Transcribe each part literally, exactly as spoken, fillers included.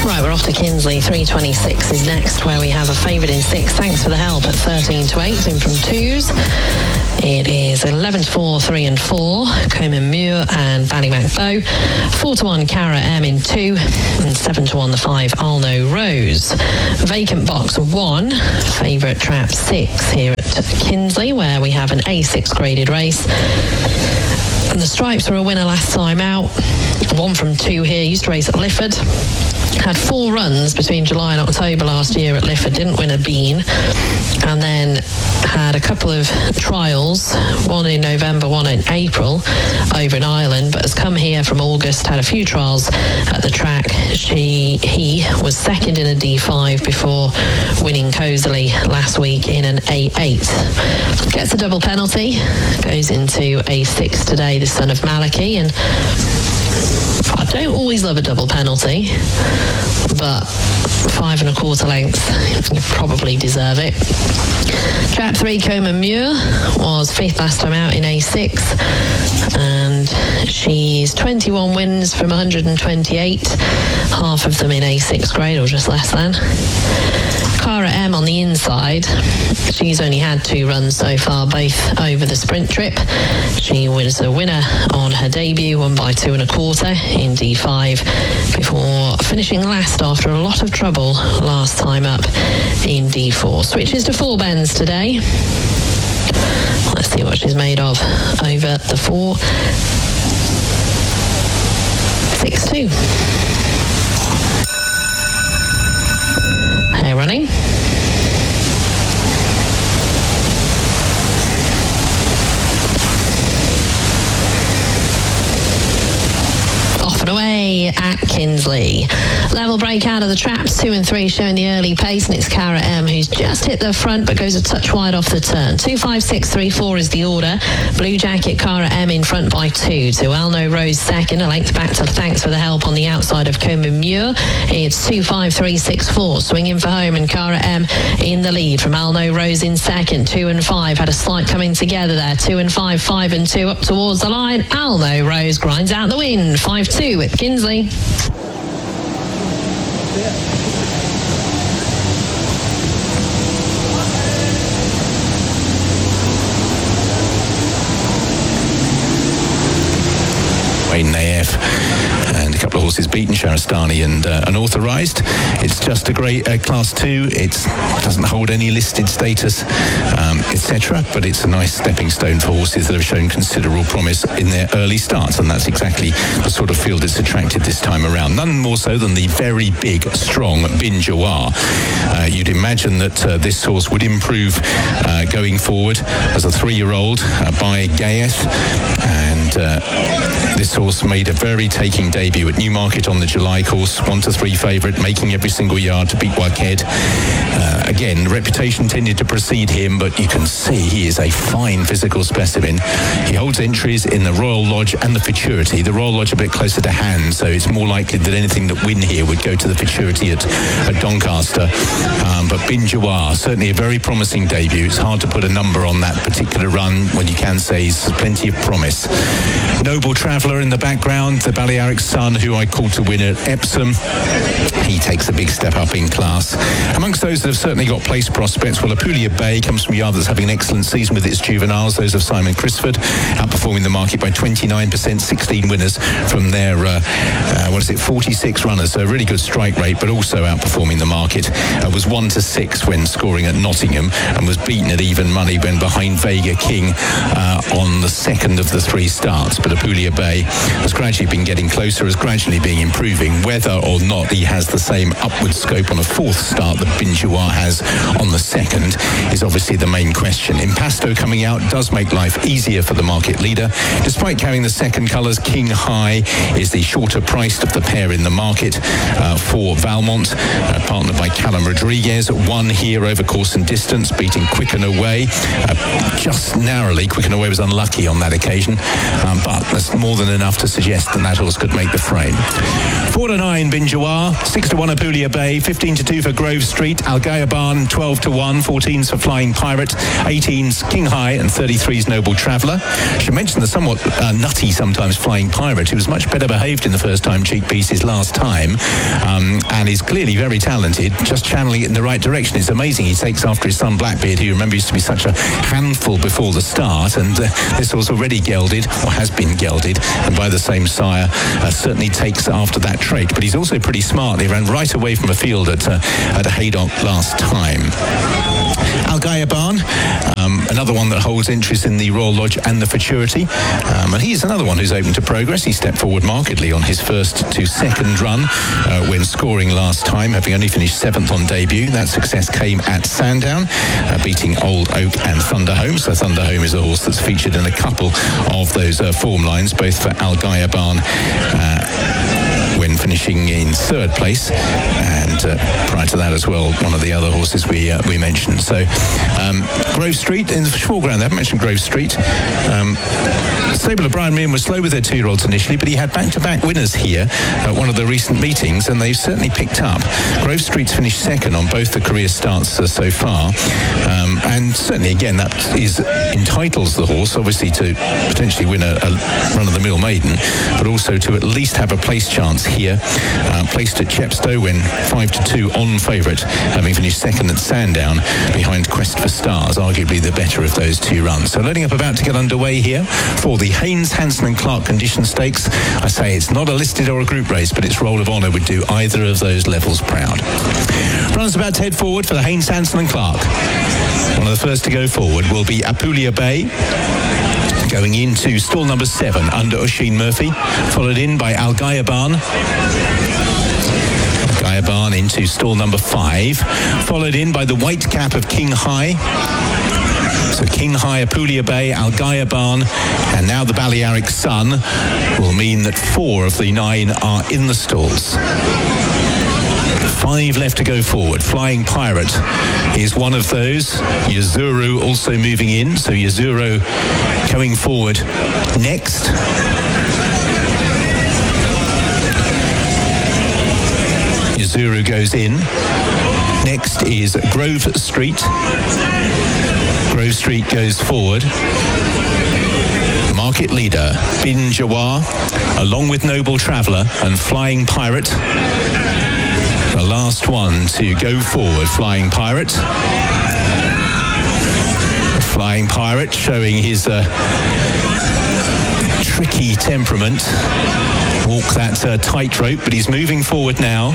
Right, we're off to Kinsley. three twenty-six is next, where we have a favourite in six. Thanks for the help at thirteen to eight, in from twos. It is eleven to four, three and four, Coman Muir and Ballymac Bow. four to one, Cara M in two, and seven to one, the five, Alno Rose. Vacant box one, favourite trap six here at Kinsley, where we have an A six graded race. And the Stripes were a winner last time out. One from two here, used to race at Lifford. Had four runs between July and October last year at Lifford, didn't win a bean. And then had a couple of trials, one in November, one in April, over in Ireland, but has come here from August, had a few trials at the track. She, he was second in a D five before winning cosily last week in an A eight. Gets a double penalty, goes into A six today, the son of Malachy, and I don't always love a double penalty, but five and a quarter length, you probably deserve it. Trap three, Coman Muir, was fifth last time out in A six, and she's twenty-one wins from one hundred twenty-eight, half of them in A six grade, or just less than. Cara M on the inside, she's only had two runs so far, both over the sprint trip. She was a winner on her debut, won by two and a quarter in D five, before finishing last after a lot of trouble last time up in D four. Switches to four bends today. Let's see what she's made of over the four. six two. Hair running. Off and away at Kinsley. Level break out of the traps, two and three showing the early pace, and it's Cara M who's just hit the front but goes a touch wide off the turn. Two, five, six, three, four is the order. Blue Jacket Cara M in front by two. To Alno Rose second, a length back to Thanks for the Help on the outside of Coman Muir. It's two, five, three, six, four. Swinging for home, and Cara M in the lead from Alno Rose in second. Two and five had a slight coming together there. Two and five, five and two up towards the line. Alno Rose grinds out the win. five two at Kinsley. Wayne A F and a couple of horses beaten, Sharastani and uh, unauthorised. It's just a great uh, class two. It doesn't hold any listed status, um, et cetera. But it's a nice stepping stone for horses that have shown considerable promise in their early starts, and that's exactly the sort of field it's attracted this time around. None more so than the very big, strong Bin Jawar. Uh, you'd imagine that uh, this horse would improve uh, going forward as a three-year-old uh, by Gayeth, and uh, this horse made a very taking debut at Newmarket on the July course, one to three favourite, making every single yard to beat Wackhead. Uh, again, reputation tended to precede him, but you can see he is a fine physical specimen. He holds entries in the Royal Lodge and the Futurity. The Royal Lodge a bit closer to hand, so it's more likely that anything that win here would go to the Futurity at, at Doncaster. Um, but Bin Jawar, certainly a very promising debut. It's hard to put a number on that particular run when you can say he's plenty of promise. Noble Traveller in the background, the Balearic son, who I called to win at Epsom. He takes a big step up in class. Amongst those that have certainly got place prospects, well, Apulia Bay comes from a yard that's having an excellent season with its juveniles, those of Simon Crisford, outperforming the market by twenty-nine percent, sixteen winners from their, uh, uh, what is it, forty-six runners, so a really good strike rate, but also outperforming the market. Uh, was one to six when scoring at Nottingham, and was beaten at even money when behind Vega King uh, on the second of the three starts. But Apulia Bay has gradually been getting closer, has gradually been improving. Whether or not he has the same upward scope on a fourth start that Bin Jawar has on the second is obviously the main question. Impasto coming out does make life easier for the market leader. Despite carrying the second colours, King High is the shorter priced of the pair in the market uh, for Valmont, uh, partnered by Callum Rodriguez. One here over course and distance, beating Quicken Away. Uh, just narrowly, Quicken Away was unlucky on that occasion, um, but that's more than enough to suggest that that horse could make the frame. Four Four to nine, Binjawar. Six to one, Apulia Bay. Fifteen to two for Grove Street. Al Gayaban, twelve to one. Fourteens for Flying Pirate. Eighteens, King High, and thirty-threes, Noble Traveller. I should mention the somewhat uh, nutty sometimes Flying Pirate, who was much better behaved in the first time cheek pieces last time, um, and is clearly very talented, just channeling it in the right direction. It's amazing. He takes after his son Blackbeard, who you remember used to be such a handful before the start, and uh, this was already gelded, or has been gelded, and by the same sire, uh, certainly takes after that trait. But he's also pretty smart. He ran right away from a field at, uh, at Haydock last time. Al Gayaban, um, another one that holds interest in the Royal Lodge and the Futurity, um, and he's another one who's open to progress. He stepped forward markedly on his first to second run uh, when scoring last time, having only finished seventh on debut. That success came at Sandown, uh, beating Old Oak and Thunderhome. So Thunderhome is a horse that's featured in a couple of those uh, form lines, both for Al Gayaban uh, when finishing in third place, and uh, prior to that as well, one of the other horses we uh, we mentioned. So um, Grove Street in the foreground. They haven't mentioned Grove Street. Um, the stable of Brian Meehan was slow with their two-year-olds initially, but he had back-to-back winners here at one of the recent meetings, and they've certainly picked up. Grove Street's finished second on both the career starts uh, so far, um, and certainly again that is entitles the horse obviously to potentially win a, a run-of-the-mill maiden, but also to at least have a place chance here. Uh, placed at Chepstow when five to two on favourite, having finished second at Sandown behind Quest for Stars, arguably the better of those two runs. So loading up about to get underway here for the Haynes, Hanson and Clark Condition Stakes. I say it's not a listed or a group race, but its roll of honour would do either of those levels proud. Runners about to head forward for the Haynes, Hanson and Clark. One of the first to go forward will be Apulia Bay, going into stall number seven under Oisin Murphy, followed in by Al Gayaban. Gayaban into stall number five, followed in by the white cap of King High. So King High, Apulia Bay, Al Gayaban, and now the Balearic Sun will mean that four of the nine are in the stalls. Five left to go forward. Flying Pirate is one of those. Yazuru also moving in. So Yazuru going forward next. Yazuru goes in. Next is Grove Street. Grove Street goes forward. Market leader, Binjawar, along with Noble Traveller and Flying Pirate. The last one to go forward, Flying Pirate. Flying Pirate showing his uh, tricky temperament. Walk that uh, tightrope, but he's moving forward now.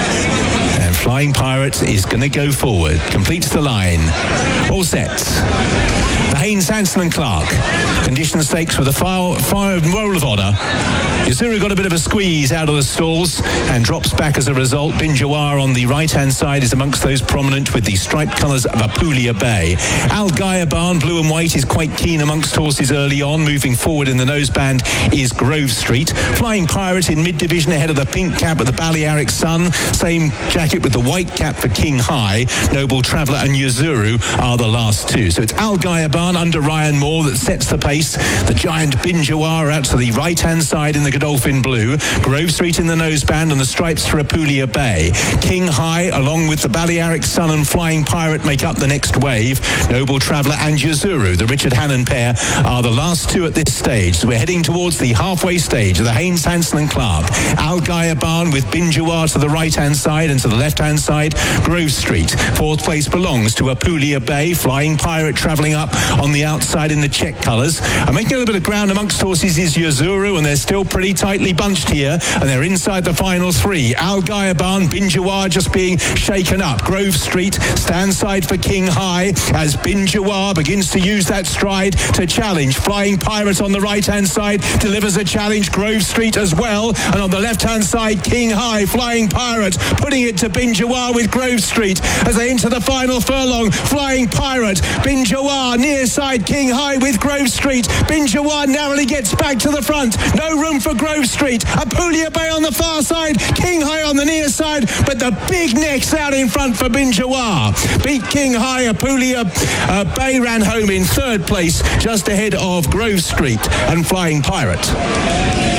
And Flying Pirate is going to go forward. Completes the line. All set. The Haynes, Hanson and Clark Condition Stakes with a fire, fire roll of honour. Yazuru got a bit of a squeeze out of the stalls and drops back as a result. Binjawar on the right-hand side is amongst those prominent with the striped colours of Apulia Bay. Al Gayaban, blue and white, is quite keen amongst horses early on. Moving forward in the noseband is Grove Street. Flying Pirate in mid-division ahead of the pink cap of the Balearic Sun. Same jacket with the white cap for King High. Noble Traveller and Yazuru are the last two. So it's Al Gayaban under Ryan Moore that sets the pace. The giant Binjawar out to the right-hand side in the Godolphin blue. Grove Street in the noseband and the stripes for Apulia Bay. King High along with the Balearic Sun and Flying Pirate make up the next wave. Noble Traveller and Yazuru, the Richard Hannon pair, are the last two at this stage. So we're heading towards the halfway stage of the Haynes, Hanson and Clark. Al Gayaban with Binjawar to the right-hand side and to the left-hand side, Grove Street. Fourth place belongs to Apulia Bay. Flying Pirate travelling up on the outside in the check colours. And making a little bit of ground amongst horses is Yazuru, and they're still pretty tightly bunched here, and they're inside the final three. Al Gayaban, Binjawar just being shaken up. Grove Street stands side for King High as Binjawar begins to use that stride to challenge. Flying Pirate on the right-hand side delivers a challenge. Grove Street as well, and on the left-hand side, King High. Flying Pirate putting it to Binjawar with Grove Street as they enter the final furlong. Flying Pirate, Binjawar near side, King High with Grove Street. Binjawar narrowly gets back to the front. No room for Grove Street. Apulia Bay on the far side, King High on the near side, but the big neck's out in front for Binjawar. Beat King High. Apulia uh, Bay ran home in third place, just ahead of Grove Street and Flying Pirate.